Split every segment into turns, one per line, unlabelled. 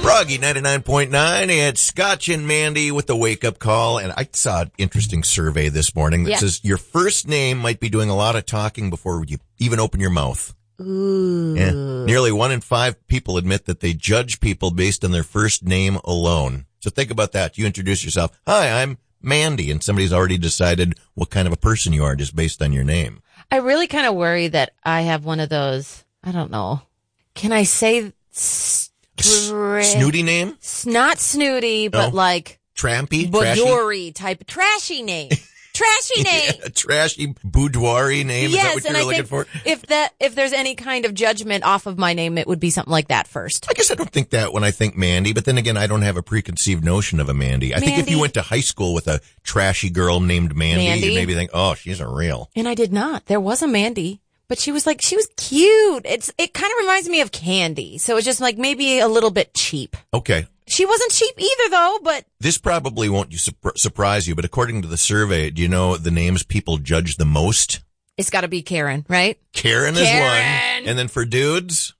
Froggy 99.9. It's Scotch and Mandy with the wake-up call. And I saw an interesting survey this morning that says your first name might be doing a lot of talking before you even open your mouth.
Ooh.
Yeah. Nearly 1 in 5 people admit that they judge people based on their first name alone. So think about that. You introduce yourself. Hi, I'm Mandy. And somebody's already decided what kind of a person you are just based on your name.
I really kind of worry that I have one of those, I don't know. Can I say
Snooty name?
Not snooty, but like
trampy,
boudoir type trashy name. Trashy name.
Yeah, trashy boudoir name.
Yes,
is that what you're looking for?
If there's any kind of judgment off of my name, it would be something like that first.
I guess I don't think that when I think Mandy, but then again, I don't have a preconceived notion of a Mandy. I think if you went to high school with a trashy girl named Mandy, you'd maybe think, oh, she's a real.
And I did not. There was a Mandy. But she was cute. It kind of reminds me of Candy. So it's just like maybe a little bit cheap.
Okay.
She wasn't cheap either though, but.
This probably won't surprise you, but according to the survey, do you know the names people judge the most?
It's gotta be Karen, right?
Karen is one. And then for dudes?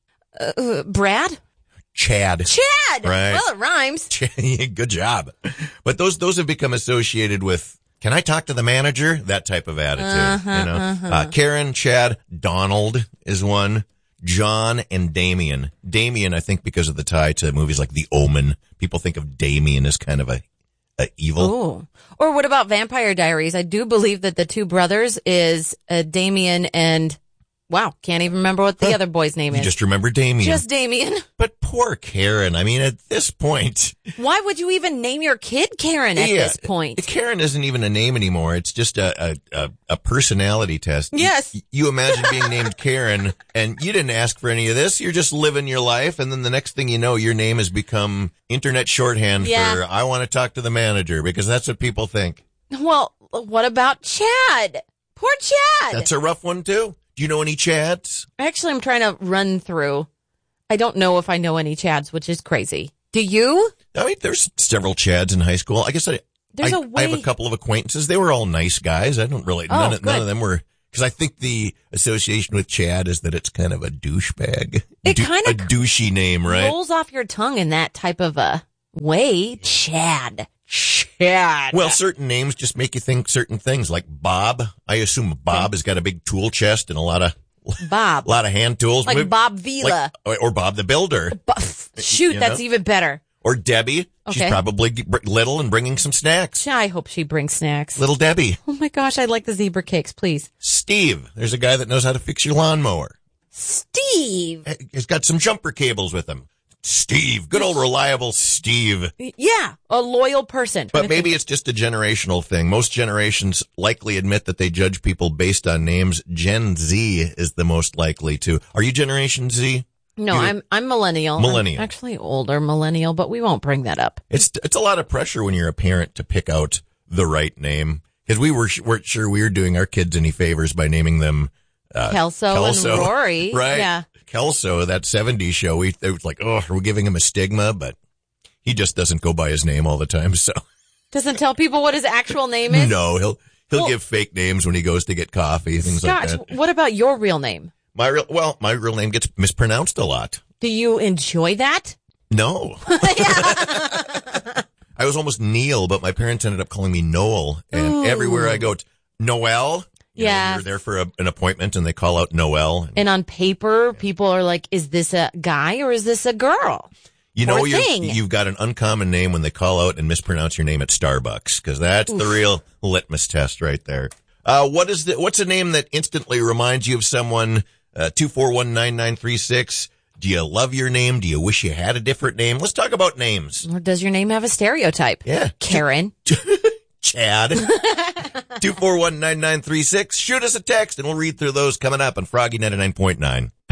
Brad?
Chad.
Chad!
Right.
Well, it rhymes.
Good job. But those have become associated with, can I talk to the manager? That type of attitude, Karen, Chad, Donald is one. John and Damien. Damien, I think because of the tie to movies like The Omen, people think of Damien as kind of a evil.
Oh. Or what about Vampire Diaries? I do believe that the two brothers is Damien and, wow, can't even remember what the other boy's name is.
You just remember Damien.
Just Damien.
But poor Karen. I mean, at this point.
Why would you even name your kid Karen at this point?
Karen isn't even a name anymore. It's just a personality test.
Yes.
You imagine being named Karen and you didn't ask for any of this. You're just living your life. And then the next thing you know, your name has become internet shorthand for I want to talk to the manager because that's what people think.
Well, what about Chad? Poor Chad.
That's a rough one too. Do you know any Chads?
Actually, I'm trying to run through. I don't know if I know any Chads, which is crazy. Do you?
I mean, there's several Chads in high school. I guess I have a couple of acquaintances. They were all nice guys. I don't really, none of them were, because I think the association with Chad is that it's kind of a douchebag.
It kind of
a douchey name, right?
Rolls off your tongue in that type of a way. Chad.
Well, certain names just make you think certain things, like Bob. I assume Bob has got a big tool chest and a lot of hand tools.
Like Bob Vila.
Or Bob the Builder.
Shoot, that's even better.
Or Debbie.
Okay.
She's probably little and bringing some snacks.
I hope she brings snacks.
Little Debbie.
Oh my gosh, I'd like the zebra cakes, please.
Steve. There's a guy that knows how to fix your lawnmower.
Steve.
He's got some jumper cables with him. Steve. Good old reliable Steve.
Yeah, a loyal person.
But maybe it's just a generational thing. Most generations likely admit that they judge people based on names. Gen Z is the most likely to. Are you Generation Z?
No, I'm millennial.
Millennial.
I'm actually older millennial, but we won't bring that up.
It's a lot of pressure when you're a parent to pick out the right name. Because we weren't sure we were doing our kids any favors by naming them
Kelso and Rory.
Right.
Yeah.
Kelso, that 70s show, it was like, oh, are we giving him a stigma? But he just doesn't go by his name all the time, so.
Doesn't tell people what his actual name is?
No, he'll give fake names when he goes to get coffee, things like that.
What about your real name?
My real name gets mispronounced a lot.
Do you enjoy that?
No. I was almost Neil, but my parents ended up calling me Noel. And everywhere I go, Noel. You're there for an appointment and they call out Noel.
And on paper, people are like, is this a guy or is this a girl?
You know, you've got an uncommon name when they call out and mispronounce your name at Starbucks, because that's the real litmus test right there. What's a name that instantly reminds you of someone? 2419936. Do you love your name? Do you wish you had a different name? Let's talk about names.
Or does your name have a stereotype?
Yeah.
Karen.
Chad. 2419936. Shoot us a text and we'll read through those coming up on Froggy 99.9.